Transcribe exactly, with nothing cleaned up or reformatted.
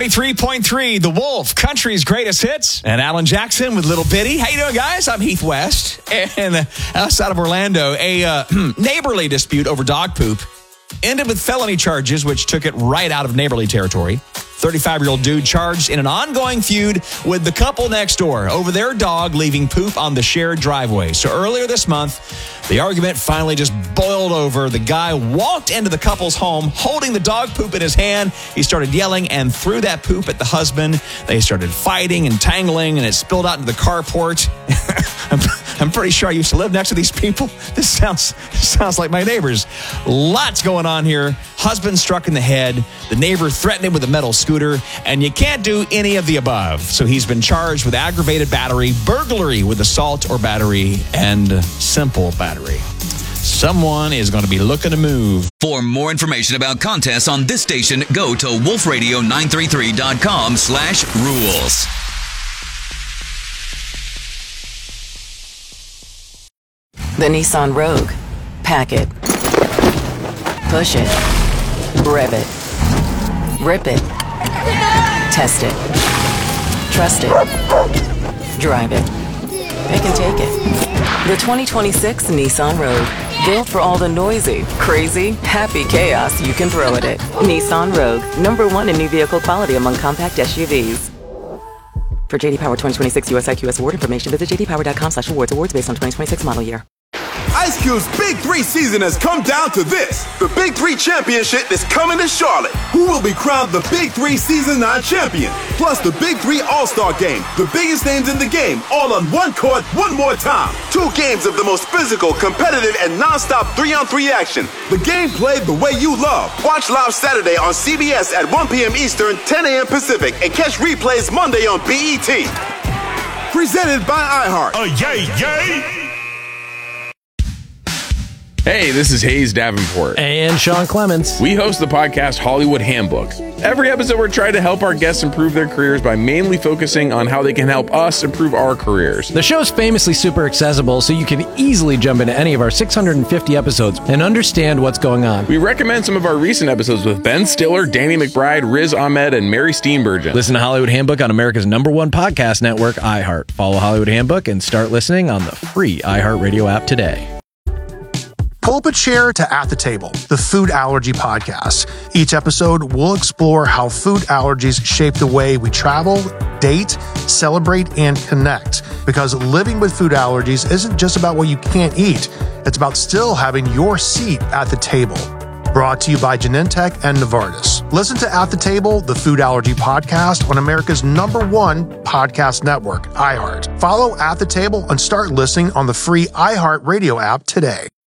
ninety-three point three, The Wolf, country's greatest hits. And Alan Jackson with Little Bitty. How you doing, guys? I'm Heath West. And uh, outside of Orlando, a uh, neighborly dispute over dog poop ended with felony charges, which took it right out of neighborly territory. thirty-five-year-old dude charged in an ongoing feud with the couple next door over their dog leaving poop on the shared driveway. So earlier this month, the argument finally just boiled over. The guy walked into the couple's home holding the dog poop in his hand. He started yelling and threw that poop at the husband. They started fighting and tangling, and it spilled out into the carport. I'm, I'm pretty sure I used to live next to these people. This sounds sounds like my neighbors. Lots going on here. Husband struck in the head. The neighbor threatened him with a metal scooter, and you can't do any of the above. So he's been charged with aggravated battery, burglary with assault or battery, and simple battery. Someone is going to be looking to move. For more information about contests on this station, go to wolf radio nine three three dot com slash rules. The Nissan Rogue. Pack it. Push it. Rev it. Rip it. Test it. Trust it. Drive it. Pick and take it. The twenty twenty-six Nissan Rogue. Built for all the noisy, crazy, happy chaos you can throw at it. Nissan Rogue. Number one in new vehicle quality among compact S U Vs. For J D Power twenty twenty-six U S I Q S award information, visit j d power dot com slash awards. Awards based on twenty twenty-six model year. Ice Cube's Big Three season has come down to this. The Big Three Championship is coming to Charlotte. Who will be crowned the Big Three Season nine champion? Plus the Big Three All-Star Game. The biggest names in the game, all on one court, one more time. Two games of the most physical, competitive, and non-stop three-on-three action. The game played the way you love. Watch live Saturday on C B S at one p.m. Eastern, ten a.m. Pacific, and catch replays Monday on B E T. Presented by iHeart. Oh, yay, yay! Hey, this is Hayes Davenport. And Sean Clements. We host the podcast Hollywood Handbook. Every episode, we're trying to help our guests improve their careers by mainly focusing on how they can help us improve our careers. The show's famously super accessible, so you can easily jump into any of our six hundred fifty episodes and understand what's going on. We recommend some of our recent episodes with Ben Stiller, Danny McBride, Riz Ahmed, and Mary Steenburgen. Listen to Hollywood Handbook on America's number one podcast network, iHeart. Follow Hollywood Handbook and start listening on the free iHeartRadio app today. Pull up a chair to At the Table, the food allergy podcast. Each episode, we'll explore how food allergies shape the way we travel, date, celebrate, and connect. Because living with food allergies isn't just about what you can't eat. It's about still having your seat at the table. Brought to you by Genentech and Novartis. Listen to At the Table, the food allergy podcast on America's number one podcast network, iHeart. Follow At the Table and start listening on the free iHeart Radio app today.